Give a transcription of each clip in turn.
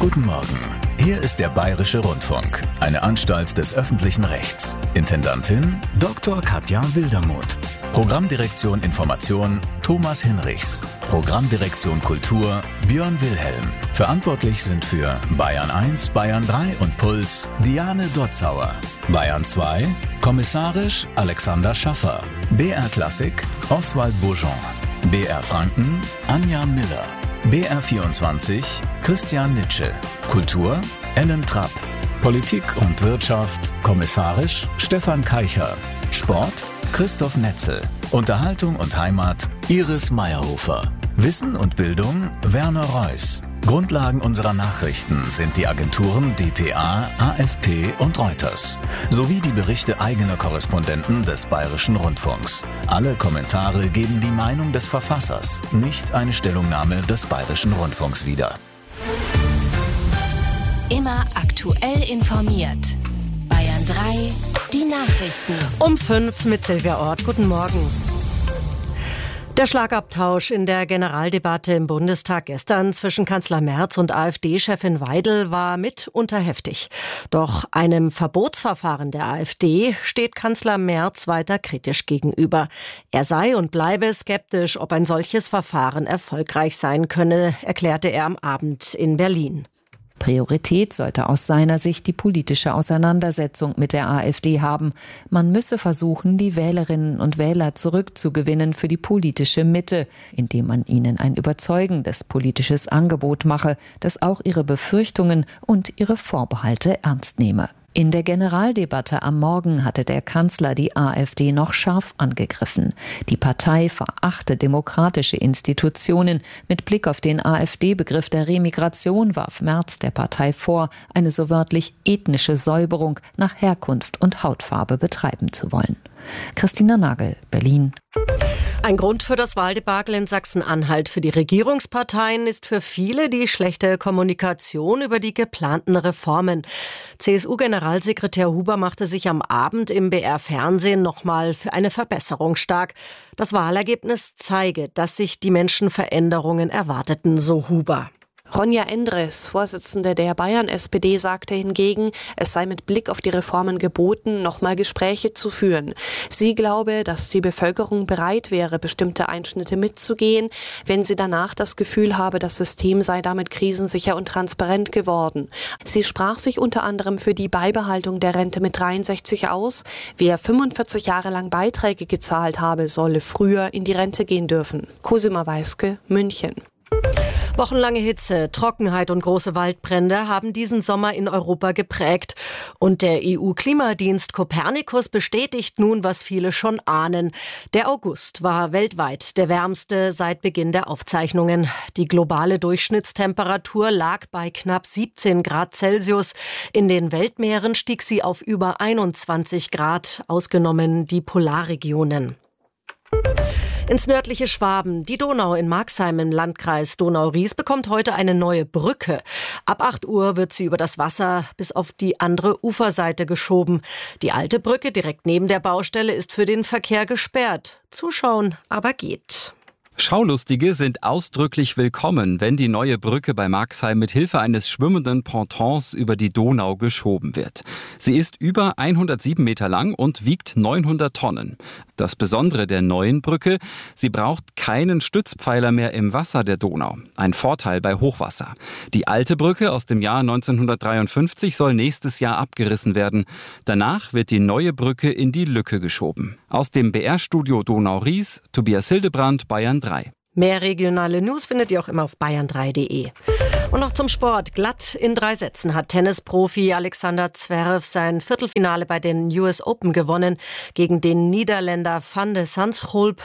Guten Morgen. Hier ist der Bayerische Rundfunk, eine Anstalt des öffentlichen Rechts. Intendantin Dr. Katja Wildermuth. Programmdirektion Information Thomas Hinrichs. Programmdirektion Kultur Björn Wilhelm. Verantwortlich sind für Bayern 1, Bayern 3 und Puls Diane Dotzauer. Bayern 2, kommissarisch Alexander Schaffer. BR Klassik Oswald Bourgeon. BR Franken Anja Miller. BR24 Christian Nitsche. Kultur Ellen Trapp. Politik und Wirtschaft kommissarisch Stefan Keicher. Sport Christoph Netzel. Unterhaltung und Heimat Iris Meyerhofer. Wissen und Bildung Werner Reuss. Grundlagen unserer Nachrichten sind die Agenturen dpa, AFP und Reuters, sowie die Berichte eigener Korrespondenten des Bayerischen Rundfunks. Alle Kommentare geben die Meinung des Verfassers, nicht eine Stellungnahme des Bayerischen Rundfunks wieder. Immer aktuell informiert. Bayern 3, die Nachrichten. Um 5 mit Silvia Ort. Guten Morgen. Der Schlagabtausch in der Generaldebatte im Bundestag gestern zwischen Kanzler Merz und AfD-Chefin Weidel war mitunter heftig. Doch einem Verbotsverfahren der AfD steht Kanzler Merz weiter kritisch gegenüber. Er sei und bleibe skeptisch, ob ein solches Verfahren erfolgreich sein könne, erklärte er am Abend in Berlin. Priorität sollte aus seiner Sicht die politische Auseinandersetzung mit der AfD haben. Man müsse versuchen, die Wählerinnen und Wähler zurückzugewinnen für die politische Mitte, indem man ihnen ein überzeugendes politisches Angebot mache, das auch ihre Befürchtungen und ihre Vorbehalte ernst nehme. In der Generaldebatte am Morgen hatte der Kanzler die AfD noch scharf angegriffen. Die Partei verachte demokratische Institutionen. Mit Blick auf den AfD-Begriff der Remigration warf Merz der Partei vor, eine so wörtlich ethnische Säuberung nach Herkunft und Hautfarbe betreiben zu wollen. Christina Nagel, Berlin. Ein Grund für das Wahldebakel in Sachsen-Anhalt für die Regierungsparteien ist für viele die schlechte Kommunikation über die geplanten Reformen. CSU-Generalsekretär Huber machte sich am Abend im BR-Fernsehen nochmal für eine Verbesserung stark. Das Wahlergebnis zeige, dass sich die Menschen Veränderungen erwarteten, so Huber. Ronja Endres, Vorsitzende der Bayern-SPD, sagte hingegen, es sei mit Blick auf die Reformen geboten, nochmal Gespräche zu führen. Sie glaube, dass die Bevölkerung bereit wäre, bestimmte Einschnitte mitzugehen, wenn sie danach das Gefühl habe, das System sei damit krisensicher und transparent geworden. Sie sprach sich unter anderem für die Beibehaltung der Rente mit 63 aus. Wer 45 Jahre lang Beiträge gezahlt habe, solle früher in die Rente gehen dürfen. Cosima Weiske, München. Wochenlange Hitze, Trockenheit und große Waldbrände haben diesen Sommer in Europa geprägt. Und der EU-Klimadienst Copernicus bestätigt nun, was viele schon ahnen. Der August war weltweit der wärmste seit Beginn der Aufzeichnungen. Die globale Durchschnittstemperatur lag bei knapp 17 Grad Celsius. In den Weltmeeren stieg sie auf über 21 Grad, ausgenommen die Polarregionen. Ins nördliche Schwaben. Die Donau in Marxheim im Landkreis Donau-Ries bekommt heute eine neue Brücke. Ab 8 Uhr wird sie über das Wasser bis auf die andere Uferseite geschoben. Die alte Brücke direkt neben der Baustelle ist für den Verkehr gesperrt. Zuschauen aber geht. Schaulustige sind ausdrücklich willkommen, wenn die neue Brücke bei Marxheim mit Hilfe eines schwimmenden Pontons über die Donau geschoben wird. Sie ist über 107 Meter lang und wiegt 900 Tonnen. Das Besondere der neuen Brücke, sie braucht keinen Stützpfeiler mehr im Wasser der Donau. Ein Vorteil bei Hochwasser. Die alte Brücke aus dem Jahr 1953 soll nächstes Jahr abgerissen werden. Danach wird die neue Brücke in die Lücke geschoben. Aus dem BR-Studio Donau-Ries, Tobias Hildebrand, Bayern 3. Mehr regionale News findet ihr auch immer auf bayern3.de. Und noch zum Sport. Glatt in 3 Sätzen hat Tennisprofi Alexander Zverev sein Viertelfinale bei den US Open gewonnen. Gegen den Niederländer Van de Zandschulp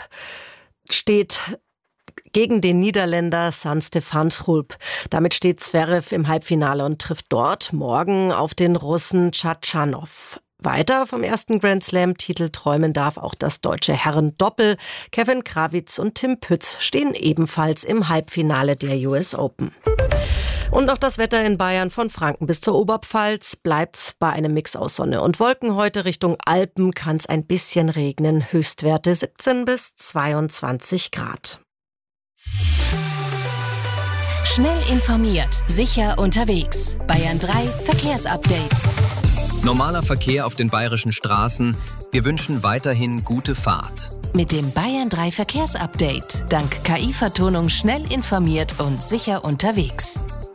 Damit steht Zverev im Halbfinale und trifft dort morgen auf den Russen Tschatschanow. Weiter vom ersten Grand Slam-Titel träumen darf auch das deutsche Herren-Doppel. Kevin Krawitz und Tim Pütz stehen ebenfalls im Halbfinale der US Open. Und auch das Wetter in Bayern von Franken bis zur Oberpfalz bleibt bei einem Mix aus Sonne und Wolken. Heute Richtung Alpen kann es ein bisschen regnen. Höchstwerte 17 bis 22 Grad. Schnell informiert, sicher unterwegs. Bayern 3 Verkehrsupdate. Normaler Verkehr auf den bayerischen Straßen. Wir wünschen weiterhin gute Fahrt. Mit dem Bayern 3 Verkehrsupdate. Dank KI-Vertonung schnell informiert und sicher unterwegs.